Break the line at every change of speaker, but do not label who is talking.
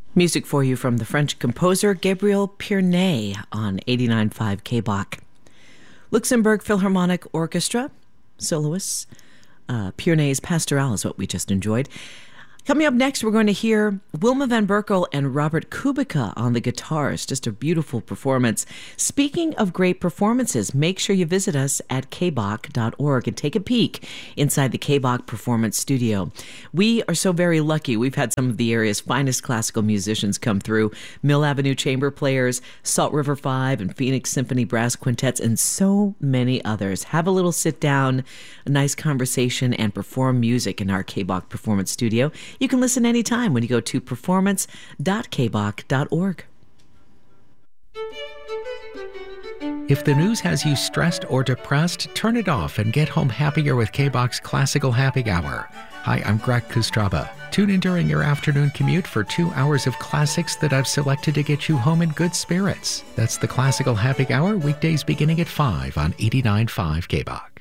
Music for you from the French composer Gabriel Pierney on 89.5 KBOK. Luxembourg Philharmonic Orchestra, soloists. Pierney's Pastoral is what we just enjoyed. Coming up next, we're going to hear Wilma Van Berkel and Robert Kubica on the guitars. Just a beautiful performance. Speaking of great performances, make sure you visit us at kbok.org and take a peek inside the KBOK Performance Studio. We are so very lucky. We've had some of the area's finest classical musicians come through. Mill Avenue Chamber Players, Salt River Five, and Phoenix Symphony Brass Quintets, and so many others. Have a little sit down, a nice conversation, and perform music in our KBOK Performance Studio. You can listen anytime when you go to performance.kbok.org.
If the news has you stressed or depressed, turn it off and get home happier with KBOK's Classical Happy Hour. Hi, I'm Greg Kustraba. Tune in during your afternoon commute for 2 hours of classics that I've selected to get you home in good spirits. That's the Classical Happy Hour, weekdays beginning at 5 on 89.5 KBOK.